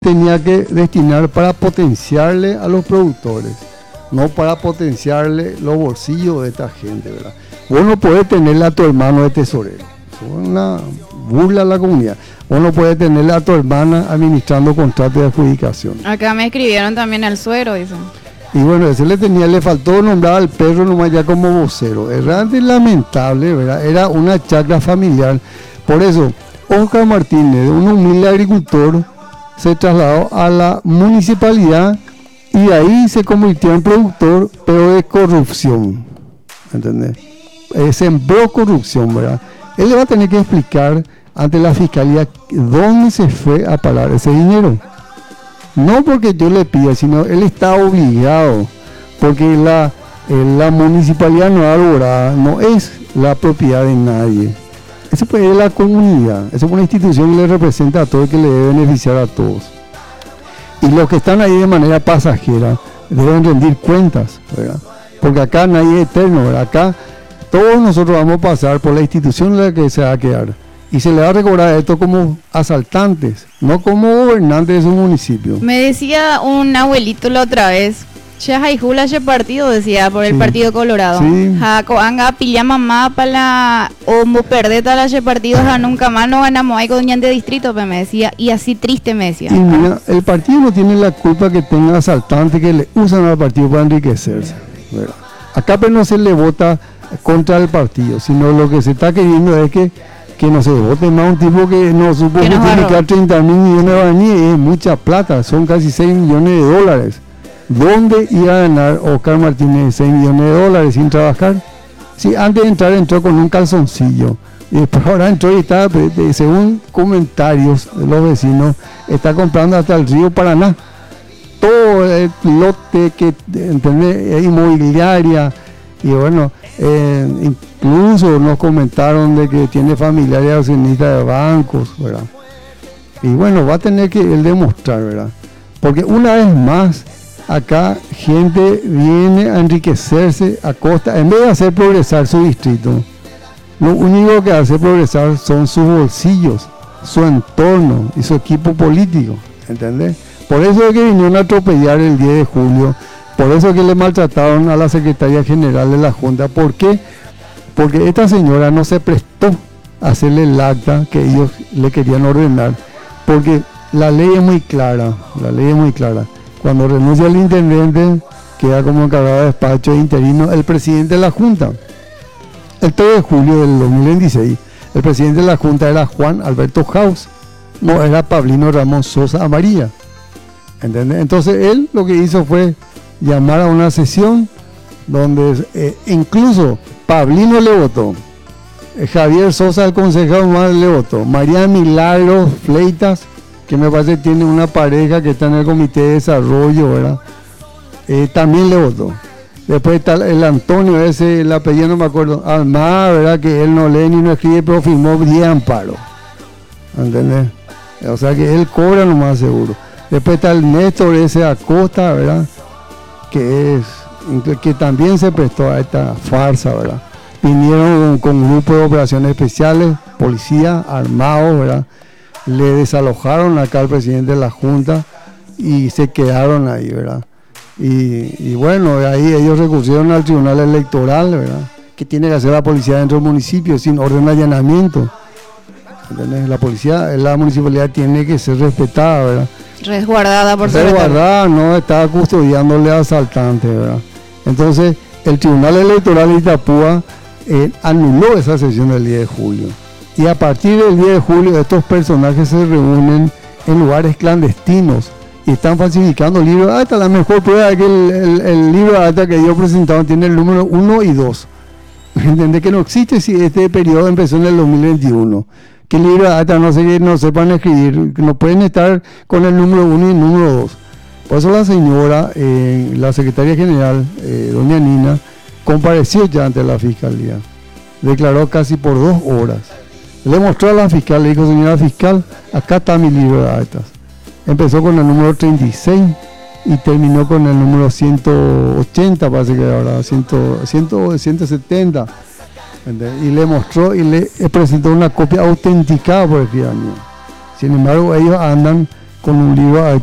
tenía que destinar para potenciarle a los productores, no para potenciarle los bolsillos de esta gente, ¿verdad? Vos no podés tenerle a tu hermano de tesorero, es una burla a la comunidad. Vos no podés tenerle a tu hermana administrando contratos de adjudicación. Acá me escribieron también al suero, dicen. Y bueno, ese le faltó nombrar al perro nomás ya como vocero. Es realmente lamentable, ¿verdad? Era una chacra familiar. Por eso, Oscar Martínez, un humilde agricultor, se trasladó a la municipalidad y ahí se convirtió en productor, pero de corrupción. ¿Entendés? Sembró corrupción, ¿verdad? Él le va a tener que explicar ante la fiscalía dónde se fue a parar ese dinero. No porque yo le pida, sino él está obligado, porque la municipalidad no arborada no es la propiedad de nadie. Eso es de la comunidad, eso es una institución que le representa a todos, que le debe beneficiar a todos. Y los que están ahí de manera pasajera deben rendir cuentas, ¿verdad? Porque acá nadie es eterno, ¿verdad? Acá todos nosotros vamos a pasar por la institución en la que se va a quedar. Y se le va a recobrar esto como asaltantes, no como gobernantes de su municipio. Me decía un abuelito la otra vez, Chajaijula ese partido, decía, por el Partido Colorado. Sí. Jaco anga pilla mamá para la o perdeta la ese partido, nunca más no ganamos ahí con de distrito, me decía, y así triste me decía. Y mira, el partido no tiene la culpa que tenga asaltantes que le usan al partido para enriquecerse, ¿verdad? Acá pero no se le vota contra el partido, sino lo que se está queriendo es que no se vote más un tipo que no supo que tiene que dar 30.000 millones de guaraníes, es mucha plata, son casi 6 millones de dólares. ¿Dónde iba a ganar Oscar Martínez 6 millones de dólares sin trabajar? Sí, antes de entrar entró con un calzoncillo, y después ahora entró y está, según comentarios de los vecinos, está comprando hasta el río Paraná. Todo el lote que es inmobiliaria, y bueno, incluso nos comentaron de que tiene familiares accionistas de bancos, ¿verdad? Y bueno, va a tener que él demostrar, ¿verdad? Porque una vez más, acá gente viene a enriquecerse a costa, en vez de hacer progresar su distrito, lo único que hace progresar son sus bolsillos, su entorno y su equipo político, ¿entendés? Por eso es que vinieron a atropellar el 10 de julio, por eso es que le maltrataron a la secretaria general de la Junta. ¿Por qué? Porque esta señora no se prestó a hacerle el acta que ellos le querían ordenar, porque la ley es muy clara, Cuando renuncia el intendente, queda como encargado de despacho interino el presidente de la Junta. El 3 de julio del 2016, el presidente de la Junta era Juan Alberto Haus, no era Pablino Ramón Sosa Amarilla. ¿Entendés? Entonces él lo que hizo fue llamar a una sesión donde incluso Pablino le votó, Javier Sosa, el concejal más, le votó, María Milagros Fleitas, que me parece que tiene una pareja que está en el comité de desarrollo, ¿verdad? También le votó. Después está el Antonio ese, el apellido no me acuerdo, Almada, ¿verdad? Que él no lee ni no escribe, pero firmó 10 amparos. ¿Entendés? O sea que él cobra lo más seguro. Después está el Néstor ese Acosta, ¿verdad? Que también se prestó a esta farsa, ¿verdad? Vinieron con un grupo de operaciones especiales, policía, armados, ¿verdad? Le desalojaron acá al presidente de la Junta y se quedaron ahí, ¿verdad? Y bueno, ahí ellos recurrieron al Tribunal Electoral, ¿verdad? Que tiene que hacer la policía dentro del municipio sin orden de allanamiento. ¿Entendés? La municipalidad tiene que ser respetada, ¿verdad? Resguardada por ser resguardada, no estaba custodiándole a asaltantes, ¿verdad? Entonces, el Tribunal Electoral de Itapúa anuló esa sesión del 10 de julio. Y a partir del 10 de julio, estos personajes se reúnen en lugares clandestinos y están falsificando libros de acta. La mejor prueba es que el libro de acta que ellos presentaron tiene el número 1 y 2. ¿Entendés? Que no existe si este periodo empezó en el 2021. Que el libro de acta no sepan escribir, no pueden estar con el número 1 y el número 2. Por eso la señora, la secretaria general, doña Nina, compareció ya ante la fiscalía. Declaró casi por 2 horas. Le mostró a la fiscal, le dijo: señora fiscal, acá está mi libro de actas. Empezó con el número 36 y terminó con el número 180, parece que ahora 170. Y le mostró y le presentó una copia autenticada por escribanía. Sin embargo, ellos andan con un libro